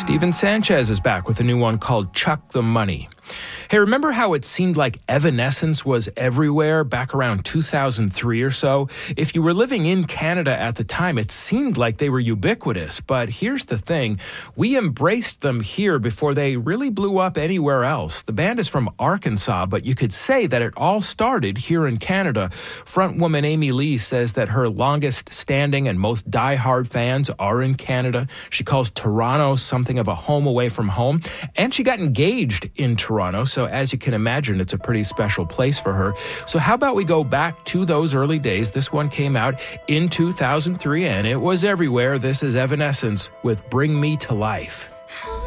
Steven Sanchez is back with a new one called Chuck the Money. Hey, remember how it seemed like Evanescence was everywhere back around 2003 or so? If you were living in Canada at the time, it seemed like they were ubiquitous. But here's the thing. We embraced them here before they really blew up anywhere else. The band is from Arkansas, but you could say that it all started here in Canada. Frontwoman Amy Lee says that her longest standing and most diehard fans are in Canada. She calls Toronto something of a home away from home. And she got engaged in Toronto, so as you can imagine, it's a pretty special place for her. So how about we go back to those early days? This one came out in 2003, and it was everywhere. This is Evanescence with Bring Me to Life.